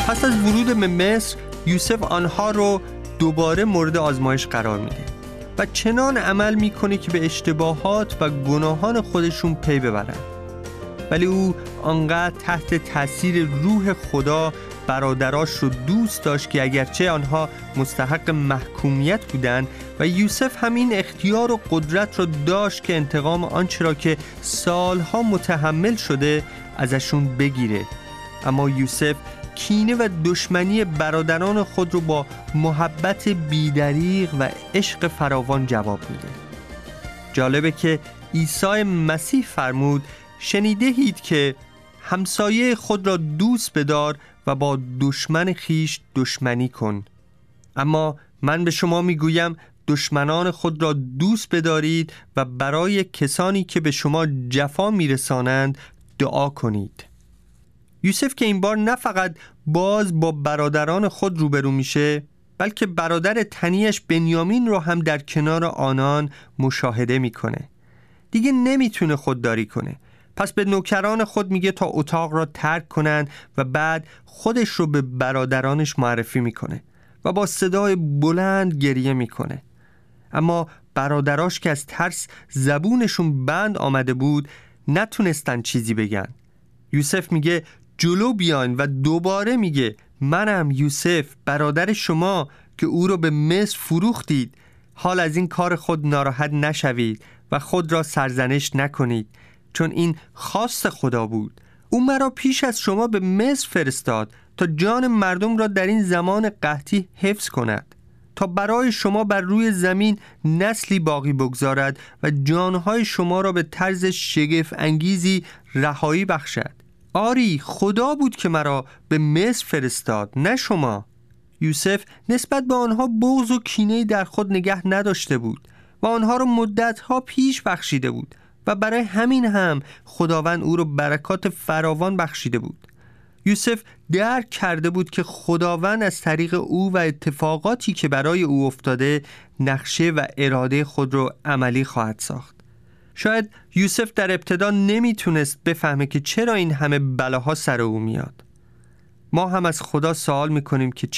پس از ورود به مصر یوسف آنها رو دوباره مورد آزمایش قرار میده و چنان عمل میکنه که به اشتباهات و گناهان خودشون پی ببرن. ولی او آنقدر تحت تاثیر روح خدا برادراش رو دوست داشت که اگرچه آنها مستحق محکومیت بودند و یوسف همین اختیار و قدرت رو داشت که انتقام آنچه را که سالها متحمل شده ازشون بگیره، اما یوسف کینه و دشمنی برادران خود رو با محبت بیدریغ و عشق فراوان جواب میده. جالبه که عیسی مسیح فرمود شنیده اید که همسایه خود را دوست بدار و با دشمن خیش دشمنی کن. اما من به شما میگویم دشمنان خود را دوست بدارید و برای کسانی که به شما جفا میرسانند دعا کنید. یوسف که این بار نه فقط باز با برادران خود روبرو میشه، بلکه برادر تنیش بنیامین رو هم در کنار آنان مشاهده میکنه. دیگه نمیتونه خودداری کنه، پس به نوکران خود میگه تا اتاق را ترک کنن و بعد خودش رو به برادرانش معرفی میکنه و با صدای بلند گریه میکنه. اما برادراش که از ترس زبونشون بند آمده بود نتونستن چیزی بگن. یوسف میگه جلو بیاین و دوباره میگه منم یوسف برادر شما که او رو به مصر فروختید. حال از این کار خود ناراحت نشوید و خود را سرزنش نکنید، چون این خواست خدا بود. او مرا پیش از شما به مصر فرستاد تا جان مردم را در این زمان قحطی حفظ کند، تا برای شما بر روی زمین نسلی باقی بگذارد و جانهای شما را به طرز شگفت انگیزی رهایی بخشد. آری خدا بود که مرا به مصر فرستاد، نه شما. یوسف نسبت به آنها بغض و کینه‌ای در خود نگه نداشته بود و آنها را مدتها پیش بخشیده بود و برای همین هم خداوند او را برکات فراوان بخشیده بود. یوسف درک کرده بود که خداوند از طریق او و اتفاقاتی که برای او افتاده نقشه و اراده خود را عملی خواهد ساخت. شاید یوسف در ابتدا نمیتونست بفهمه که چرا این همه بلاها سر او میاد. ما هم از خدا سوال میکنیم که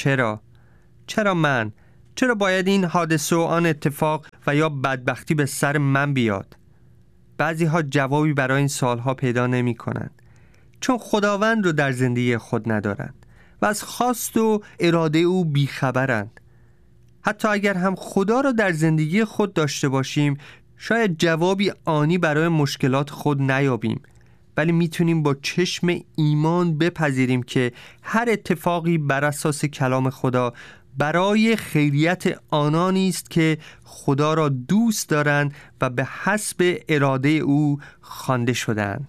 چرا من؟ چرا باید این حادثه و آن اتفاق و یا بدبختی به سر من بیاد؟ بعضی ها جوابی برای این سوالها پیدا نمی کنند، چون خداوند رو در زندگی خود ندارند و از خواست و اراده او بیخبرند. حتی اگر هم خدا رو در زندگی خود داشته باشیم، شاید جوابی آنی برای مشکلات خود نیابیم، ولی میتونیم با چشم ایمان بپذیریم که هر اتفاقی بر اساس کلام خدا برای خیریت آنانی است که خدا را دوست دارند و به حسب اراده او خوانده شدند.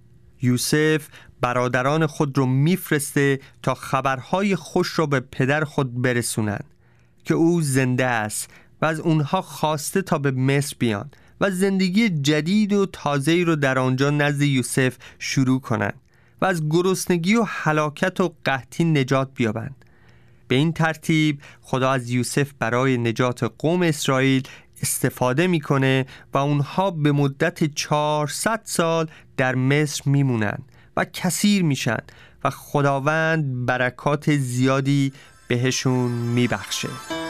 یوسف برادران خود را میفرسته تا خبرهای خوش را به پدر خود برسونند که او زنده است و از اونها خواسته تا به مصر بیان و زندگی جدید و تازه‌ای رو در آنجا نزد یوسف شروع کنند و از گرسنگی و هلاکت و قحطی نجات بیابند. به این ترتیب خدا از یوسف برای نجات قوم اسرائیل استفاده میکنه و اونها به مدت 400 سال در مصر میمونن و کثیر میشن و خداوند برکات زیادی بهشون میبخشه.